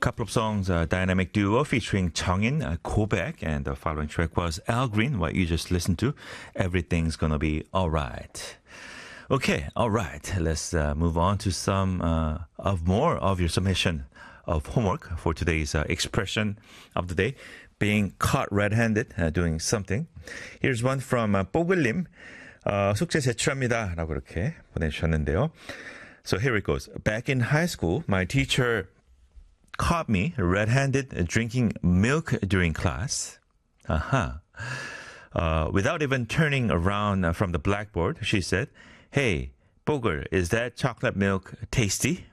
couple of songs, dynamic duo featuring Changin, Kobek, and the following track was Al Green, what you just listened to. Everything's gonna be alright. Okay, alright. Let's move on to some more of your submission of homework for today's expression of the day, being caught red-handed, doing something. Here's one from 뽀글님. 숙제 제출합니다. 라고 이렇게 보내주셨는데요. So here it goes. Back in high school, my teacher caught me red-handed drinking milk during class. Without even turning around from the blackboard, she said, "Hey, Boger, is that chocolate milk tasty?"